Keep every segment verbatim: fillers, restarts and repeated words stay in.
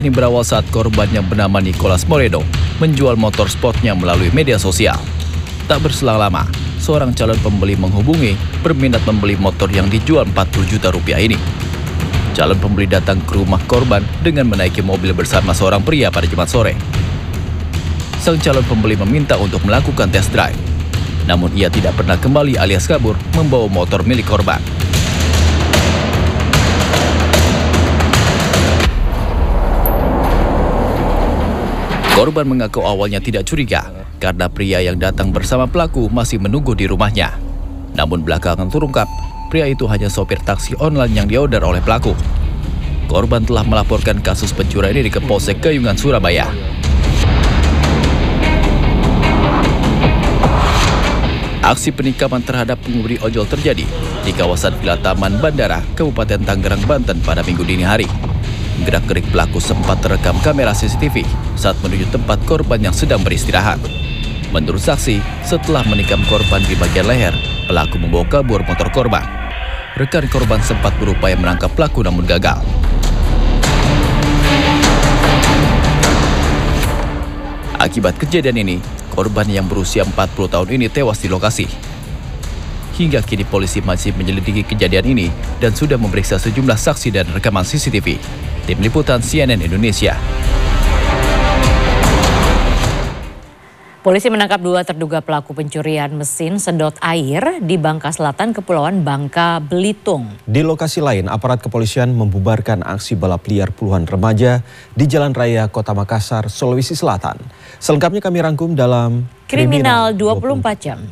Ini berawal saat korban yang bernama Nicholas Moredo menjual motor sportnya melalui media sosial. Tak berselang lama, seorang calon pembeli menghubungi berminat membeli motor yang dijual empat puluh juta rupiah ini. Calon pembeli datang ke rumah korban dengan menaiki mobil bersama seorang pria pada Jumat sore. Sang calon pembeli meminta untuk melakukan test drive. Namun ia tidak pernah kembali alias kabur membawa motor milik korban. Korban mengaku awalnya tidak curiga karena pria yang datang bersama pelaku masih menunggu di rumahnya. Namun belakangan terungkap, pria itu hanya sopir taksi online yang diorder oleh pelaku. Korban telah melaporkan kasus pencurian ini ke Polsek Kayungan, Surabaya. Aksi penikaman terhadap pengemudi ojol terjadi di kawasan Villa Taman Bandara, Kabupaten Tangerang, Banten pada Minggu dini hari. Gerak-gerik pelaku sempat terekam kamera C C T V saat menuju tempat korban yang sedang beristirahat. Menurut saksi, setelah menikam korban di bagian leher, pelaku membawa kabur motor korban. Rekan korban sempat berupaya menangkap pelaku namun gagal. Akibat kejadian ini, korban yang berusia empat puluh tahun ini tewas di lokasi. Hingga kini polisi masih menyelidiki kejadian ini dan sudah memeriksa sejumlah saksi dan rekaman C C T V. Tim Liputan C N N Indonesia. Polisi menangkap dua terduga pelaku pencurian mesin sedot air di Bangka Selatan, Kepulauan Bangka, Belitung. Di lokasi lain, aparat kepolisian membubarkan aksi balap liar puluhan remaja di Jalan Raya Kota Makassar, Sulawesi Selatan. Selengkapnya kami rangkum dalam Kriminal dua puluh empat jam.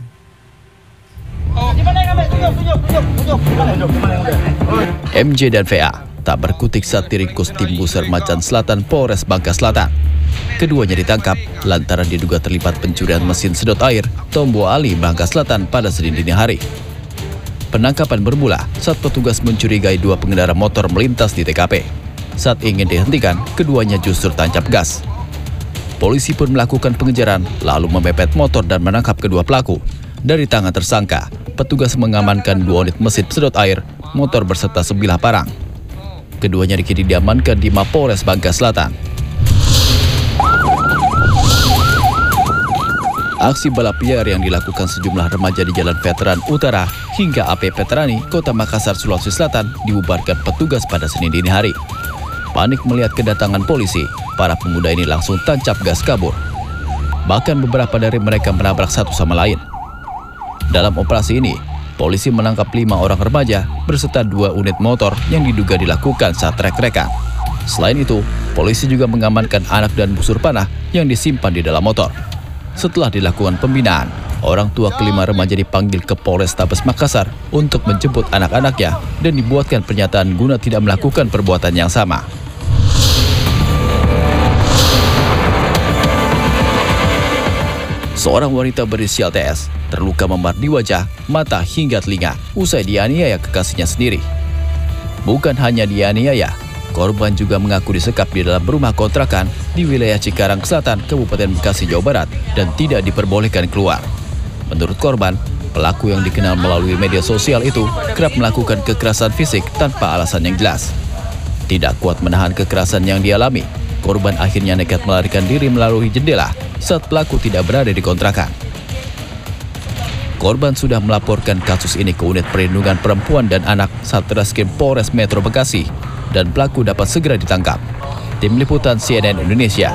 M J dan V A tak berkutik saat diringkus tim Buser Macan Selatan Polres Bangka Selatan. Keduanya ditangkap lantaran diduga terlibat pencurian mesin sedot air Tombo Ali, Bangka Selatan pada Senin dini hari. Penangkapan bermula saat petugas mencurigai dua pengendara motor melintas di T K P. Saat ingin dihentikan, keduanya justru tancap gas. Polisi pun melakukan pengejaran lalu memepet motor dan menangkap kedua pelaku. Dari tangan tersangka, petugas mengamankan dua unit mesin sedot air, motor berserta sebilah parang. Keduanya kini diamankan di Mapolres Bangka Selatan. Aksi balap liar yang dilakukan sejumlah remaja di Jalan Veteran Utara hingga A P Veterani, Kota Makassar, Sulawesi Selatan dibubarkan petugas pada Senin dini hari. Panik melihat kedatangan polisi, para pemuda ini langsung tancap gas kabur. Bahkan beberapa dari mereka menabrak satu sama lain. Dalam operasi ini, polisi menangkap lima orang remaja berserta dua unit motor yang diduga dilakukan saat trek-trekan. Selain itu, polisi juga mengamankan anak dan busur panah yang disimpan di dalam motor. Setelah dilakukan pembinaan, orang tua kelima remaja dipanggil ke Polrestabes Makassar untuk menjemput anak-anaknya dan dibuatkan pernyataan guna tidak melakukan perbuatan yang sama. Seorang wanita berinisial T S terluka memar di wajah, mata hingga telinga usai dianiaya kekasihnya sendiri. Bukan hanya dianiaya, korban juga mengaku disekap di dalam rumah kontrakan di wilayah Cikarang Selatan, Kabupaten Bekasi, Jawa Barat dan tidak diperbolehkan keluar. Menurut korban, pelaku yang dikenal melalui media sosial itu kerap melakukan kekerasan fisik tanpa alasan yang jelas. Tidak kuat menahan kekerasan yang dialami, korban akhirnya nekat melarikan diri melalui jendela saat pelaku tidak berada di kontrakan. Korban sudah melaporkan kasus ini ke Unit Perlindungan Perempuan dan Anak Satreskrim Polres Metro Bekasi dan pelaku dapat segera ditangkap. Tim Liputan C N N Indonesia.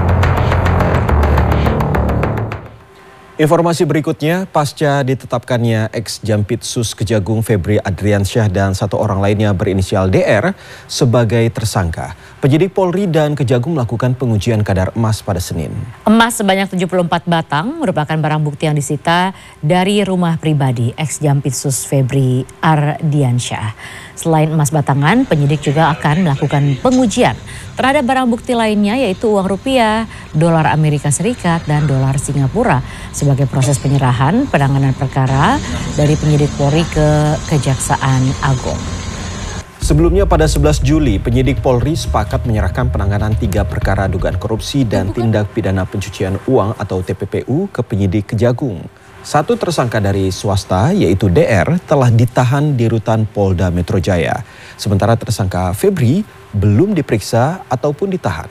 Informasi berikutnya, pasca ditetapkannya ex-Jampitsus Kejagung Febri Adriansyah dan satu orang lainnya berinisial D R sebagai tersangka, penyidik Polri dan Kejagung melakukan pengujian kadar emas pada Senin. Emas sebanyak tujuh puluh empat batang merupakan barang bukti yang disita dari rumah pribadi ex-Jampitsus Febri Ardiansyah. Selain emas batangan, penyidik juga akan melakukan pengujian terhadap barang bukti lainnya yaitu uang rupiah, dolar Amerika Serikat, dan dolar Singapura sebagai proses penyerahan penanganan perkara dari penyidik Polri ke Kejaksaan Agung. Sebelumnya pada sebelas Juli, penyidik Polri sepakat menyerahkan penanganan tiga perkara dugaan korupsi dan tindak pidana pencucian uang atau T P P U ke penyidik Kejagung. Satu tersangka dari swasta yaitu D R telah ditahan di rutan Polda Metro Jaya. Sementara tersangka Febri belum diperiksa ataupun ditahan.